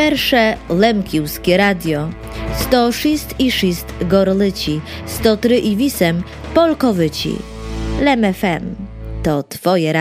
Persze Lemkівське radio 106,6 Gorlici, 103,8 Polkowyci. Lem FM to twoje radio.